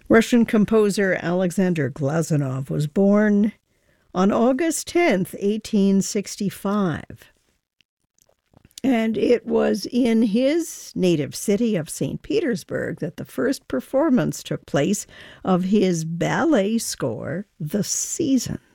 Russian composer Alexander Glazunov was born on August 10th, 1865. And it was in his native city of St. Petersburg that the first performance took place of his ballet score, The Season.